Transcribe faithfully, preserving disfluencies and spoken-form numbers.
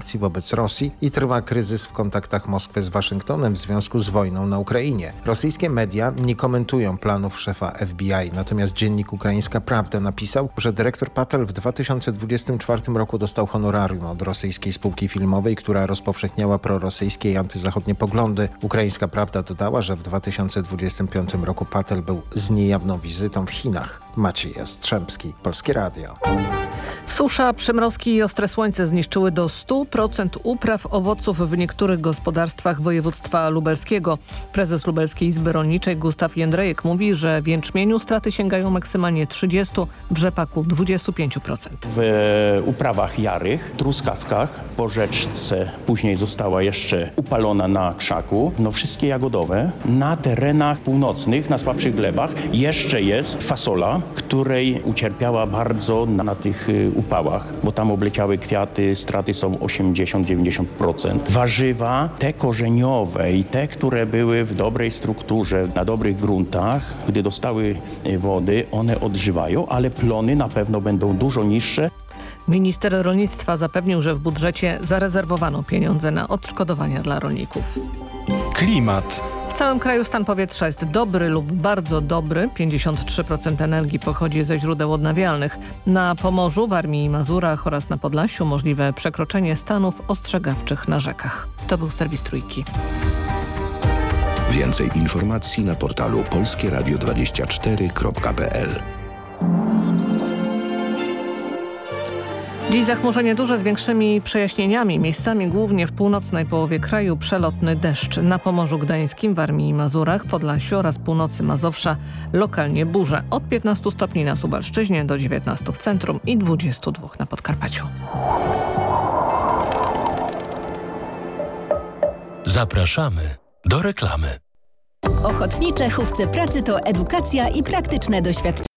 sankcji wobec Rosji i trwa kryzys w kontaktach Moskwy z Waszyngtonem w związku z wojną na Ukrainie. Rosyjskie media nie komentują planów szefa F B I, natomiast dziennik Ukraińska Prawda napisał, że dyrektor Patel w dwa tysiące dwudziestym czwartym roku dostał honorarium od rosyjskiej spółki filmowej, która rozpowszechniała prorosyjskie i antyzachodnie poglądy. Ukraińska Prawda dodała, że w dwa tysiące dwudziestym piątym roku Patel był z niejawną wizytą w Chinach. Maciej Jastrzębski, Polskie Radio. Susza, przymrozki i ostre słońce zniszczyły do stu procent upraw owoców w niektórych gospodarstwach województwa lubelskiego. Prezes Lubelskiej Izby Rolniczej Gustaw Jędrejek mówi, że w jęczmieniu straty sięgają maksymalnie trzydzieści procent, w rzepaku dwadzieścia pięć procent. W uprawach jarych, truskawkach, po rzeczce, później została jeszcze upalona na krzaku. No wszystkie jagodowe. Na terenach północnych, na słabszych glebach jeszcze jest fasola, której ucierpiała bardzo na, na tych upałach, bo tam obleciały kwiaty, straty są osiemdziesiąt do dziewięćdziesięciu procent. Warzywa, te korzeniowe i te, które były w dobrej strukturze, na dobrych gruntach, gdy dostały wody, one odżywają, ale plony na pewno będą dużo niższe. Minister rolnictwa zapewnił, że w budżecie zarezerwowano pieniądze na odszkodowania dla rolników. Klimat. W całym kraju stan powietrza jest dobry lub bardzo dobry. pięćdziesiąt trzy procent energii pochodzi ze źródeł odnawialnych. Na Pomorzu, Warmii i Mazurach oraz na Podlasiu możliwe przekroczenie stanów ostrzegawczych na rzekach. To był serwis Trójki. Więcej informacji na portalu polskie radio dwadzieścia cztery kropka p l. Dziś zachmurzenie duże z większymi przejaśnieniami. Miejscami głównie w północnej połowie kraju przelotny deszcz. Na Pomorzu Gdańskim, Warmii i Mazurach, Podlasiu oraz północy Mazowsza lokalnie burze. Od piętnastu stopni na Suwalszczyźnie do dziewiętnastu w centrum i dwudziestu dwóch na Podkarpaciu. Zapraszamy do reklamy. Ochotnicze Hufce Pracy to edukacja i praktyczne doświadczenie.